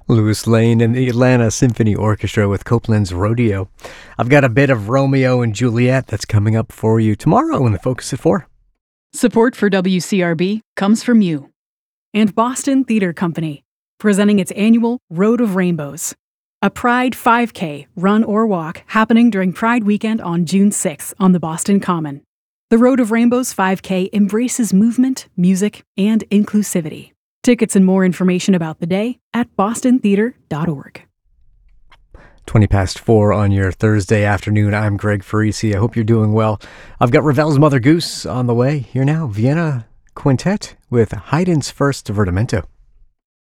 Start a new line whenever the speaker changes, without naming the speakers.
Louis Lane and the Atlanta Symphony Orchestra with Copland's Rodeo. I've got a bit of Romeo and Juliet that's coming up for you tomorrow in the Focus at 4.
Support for WCRB comes from you and Boston Theater Company, presenting its annual Road of Rainbows, a Pride 5K run or walk happening during Pride Weekend on June 6th on the Boston Common. The Road of Rainbows 5K embraces movement, music, and inclusivity. Tickets and more information about the day at bostontheater.org.
20 past 4 on your Thursday afternoon. I'm Greg Farisi. I hope you're doing well. I've got Ravel's Mother Goose on the way. Here now, Vienna Quintet with Haydn's First Divertimento.